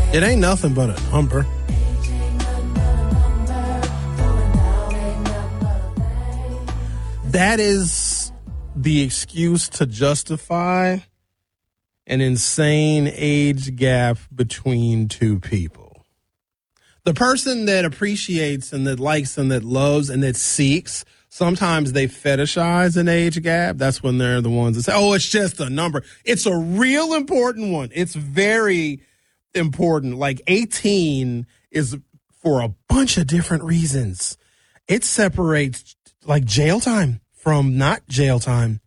It ain't nothing but a number. That is the excuse to justify an insane age gap between two people. The person that appreciates and that likes and that loves and that seeks, sometimes they fetishize an age gap. That's when they're the ones that say, oh, it's just a number. It's a real important one. It's very important. Like 18 is for a bunch of different reasons. It separates like jail time from not jail time.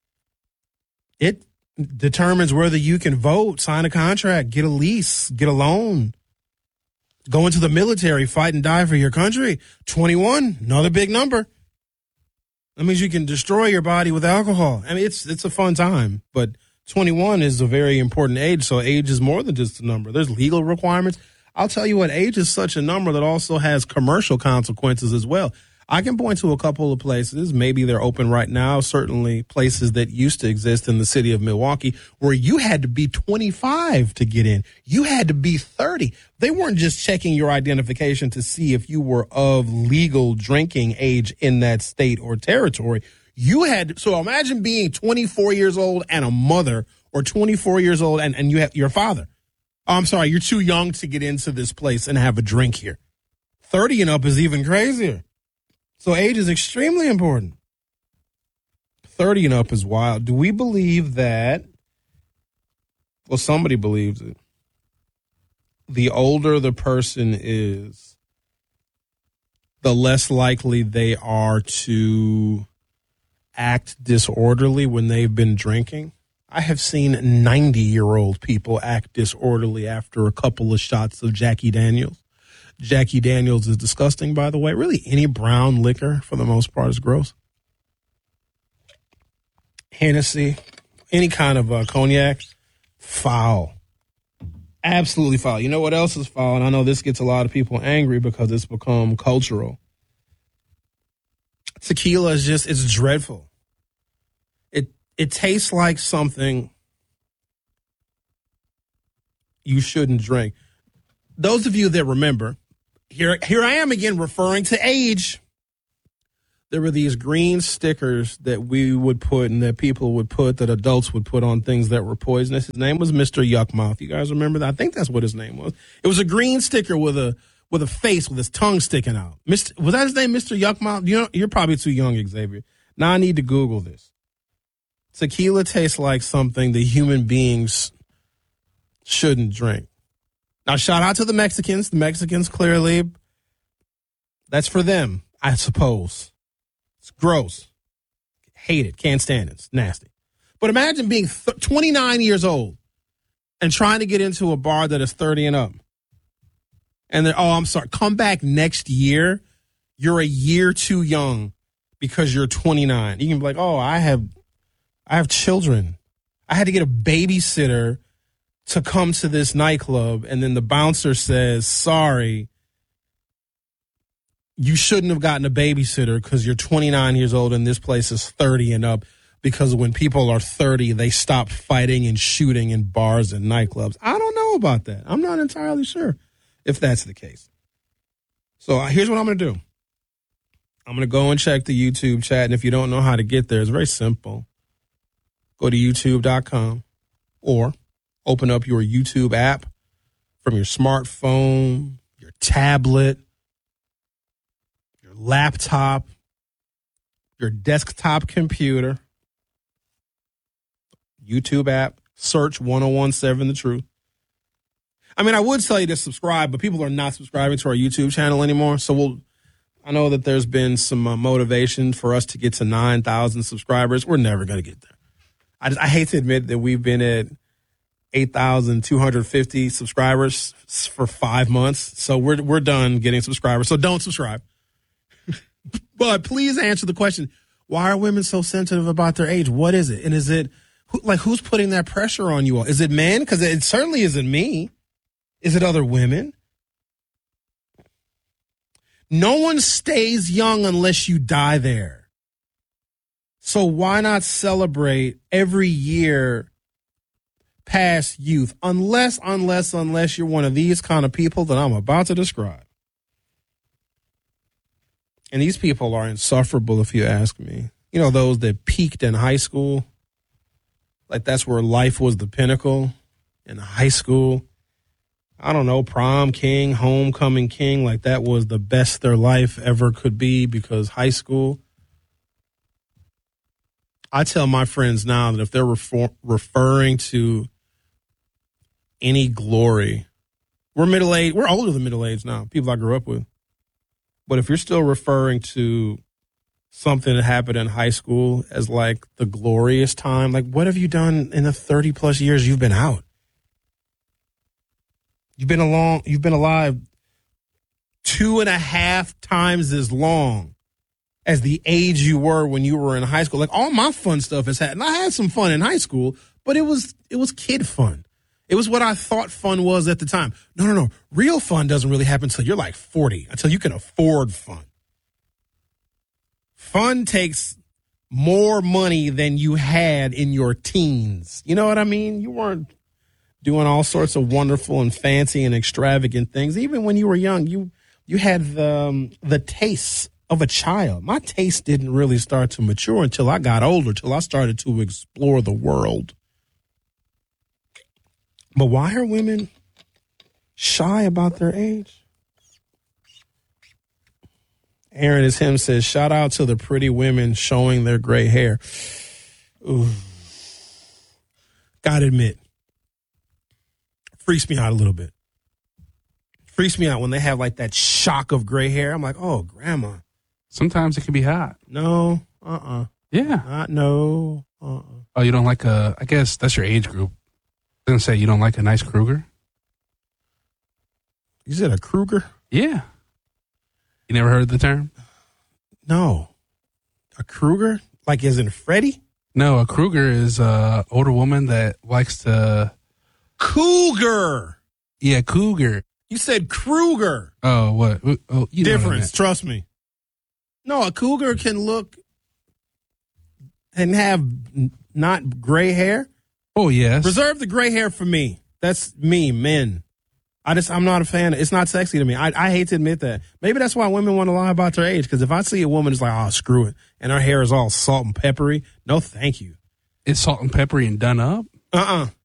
It determines whether you can vote, sign a contract, get a lease, get a loan, go into the military, fight and die for your country. 21, another big number. That means you can destroy your body with alcohol. I mean, it's a fun time, but 21 is a very important age, so age is more than just a number. There's legal requirements. I'll tell you what, age is such a number that also has commercial consequences as well. I can point to a couple of places, maybe they're open right now, certainly places that used to exist in the city of Milwaukee, where you had to be 25 to get in. You had to be 30. They weren't just checking your identification to see if you were of legal drinking age in that state or territory. So imagine being 24 years old and a mother, or 24 years old and you're a father. Oh, I'm sorry, you're too young to get into this place and have a drink here. 30 and up is even crazier. So age is extremely important. 30 and up is wild. Do we believe that? Well, somebody believes it. The older the person is, the less likely they are to act disorderly when they've been drinking. I have seen 90-year-old people act disorderly after a couple of shots of Jackie Daniels. Jackie Daniels is disgusting, by the way. Really, any brown liquor, for the most part, is gross. Hennessy, any kind of cognac, foul. Absolutely foul. You know what else is foul? And I know this gets a lot of people angry because it's become cultural. Tequila is it's dreadful. It tastes like something you shouldn't drink. Those of you that remember, here I am again referring to age. There were these green stickers that we would put and that people would put, that adults would put on things that were poisonous. His name was Mr. Yuckmouth. You guys remember that? I think that's what his name was. It was a green sticker with a face with his tongue sticking out. Was that his name, Mr. Yuckmouth? You're probably too young, Xavier. Now I need to Google this. Tequila tastes like something the human beings shouldn't drink. Now, shout out to the Mexicans. The Mexicans, clearly, that's for them, I suppose. It's gross. Hate it. Can't stand it. It's nasty. But imagine being 29 years old and trying to get into a bar that is 30 and up. And they're, I'm sorry, come back next year. You're a year too young because you're 29. You can be like, I have children. I had to get a babysitter to come to this nightclub, and then the bouncer says, sorry, you shouldn't have gotten a babysitter because you're 29 years old and this place is 30 and up, because when people are 30, they stop fighting and shooting in bars and nightclubs. I don't know about that. I'm not entirely sure if that's the case. So here's what I'm going to do. I'm going to go and check the YouTube chat, and if you don't know how to get there, it's very simple. Go to youtube.com or open up your YouTube app from your smartphone, your tablet, your laptop, your desktop computer. YouTube app, search 1017 The Truth. I mean, I would tell you to subscribe, but people are not subscribing to our YouTube channel anymore. So I know that there's been some motivation for us to get to 9,000 subscribers. We're never going to get there. I hate to admit that we've been at 8,250 subscribers for 5 months. So we're done getting subscribers. So don't subscribe. But please answer the question. Why are women so sensitive about their age? What is it? And is it who's putting that pressure on you all? Is it men? Because it certainly isn't me. Is it other women? No one stays young unless you die there. So why not celebrate every year past youth, unless you're one of these kind of people that I'm about to describe. And these people are insufferable, if you ask me. You know, those that peaked in high school. Like, that's where life was the pinnacle in high school. I don't know, prom king, homecoming king. Like, that was the best their life ever could be because high school. I tell my friends now that if they're referring to any glory, we're middle-aged. We're older than middle-aged now, people I grew up with. But if you're still referring to something that happened in high school as like the glorious time, like what have you done in the 30 plus years you've been out? You've been alive 2.5 times as long as the age you were when you were in high school. Like all my fun stuff has happened. I had some fun in high school, but it was kid fun. It was what I thought fun was at the time. No. Real fun doesn't really happen until you're like 40, until you can afford fun. Fun takes more money than you had in your teens. You know what I mean? You weren't doing all sorts of wonderful and fancy and extravagant things. Even when you were young, you had the tastes of a child. My taste didn't really start to mature until I got older, till I started to explore the world. But why are women shy about their age? Aaron is him says, shout out to the pretty women showing their gray hair. Ooh. Gotta admit, freaks me out a little bit. Freaks me out when they have like that shock of gray hair. I'm like, oh, grandma. Sometimes it can be hot. No, Yeah. No, Oh, you don't like I guess that's your age group. I was gonna say you don't like a nice Kruger? You said a Kruger? Yeah. You never heard the term? No. A Kruger? Like as in Freddie? No, a Kruger is a older woman that likes to... Cougar! Yeah, cougar. You said Kruger. Oh, what? Oh, you Difference, trust me. No, a cougar can look and have not gray hair. Oh, yes. Reserve the gray hair for me. That's me, men. I'm not a fan. It's not sexy to me. I hate to admit that. Maybe that's why women want to lie about their age. Because if I see a woman who's like, oh, screw it, and her hair is all salt and peppery, no, thank you. It's salt and peppery and done up?